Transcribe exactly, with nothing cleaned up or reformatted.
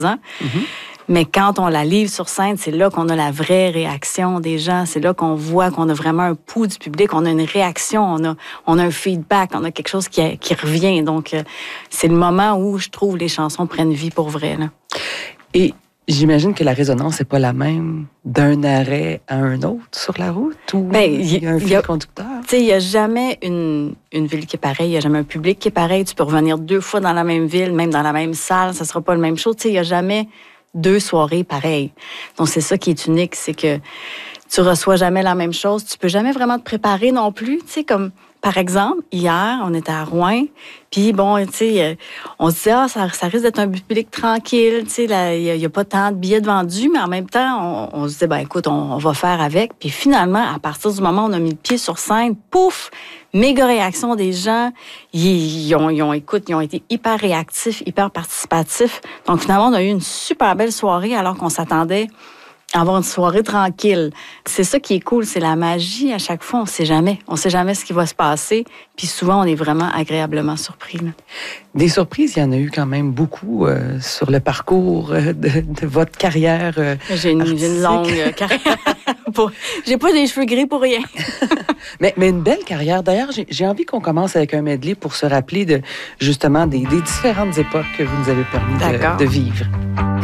ans. Mm-hmm. Mais quand on la livre sur scène, c'est là qu'on a la vraie réaction des gens. C'est là qu'on voit qu'on a vraiment un pouls du public. On a une réaction, on a, on a un feedback, on a quelque chose qui, qui revient. Donc, euh, c'est le moment où je trouve les chansons prennent vie pour vrai, là. Et j'imagine que la résonance n'est pas la même d'un arrêt à un autre sur la route ou ben, il y a un fil conducteur? Tu sais, il n'y a jamais une, une ville qui est pareille, il n'y a jamais un public qui est pareil. Tu peux revenir deux fois dans la même ville, même dans la même salle, ça ne sera pas le même show. Tu sais, il n'y a jamais deux soirées pareilles. Donc, c'est ça qui est unique, c'est que tu reçois jamais la même chose. Tu peux jamais vraiment te préparer non plus. Tu sais, comme, par exemple, hier, on était à Rouen, puis bon, tu sais, on se disait, ah, ça, ça risque d'être un public tranquille, tu sais, il n'y a, a pas tant de billets de vendus, mais en même temps, on, on se disait, ben écoute, on, on va faire avec. Puis finalement, à partir du moment où on a mis le pied sur scène, pouf, méga réaction des gens. Ils, ils, ont, ils ont, écoute, ils ont été hyper réactifs, hyper participatifs. Donc finalement, on a eu une super belle soirée alors qu'on s'attendait avoir une soirée tranquille. C'est ça qui est cool, c'est la magie. À chaque fois, on ne sait jamais. On ne sait jamais ce qui va se passer. Puis souvent, on est vraiment agréablement surpris, là. Des surprises, il y en a eu quand même beaucoup euh, sur le parcours de, de votre carrière euh, J'ai une, j'ai une longue euh, carrière. Pour... J'ai pas des cheveux gris pour rien. mais, mais une belle carrière. D'ailleurs, j'ai, j'ai envie qu'on commence avec un medley pour se rappeler de, justement des, des différentes époques que vous nous avez permis de, de vivre.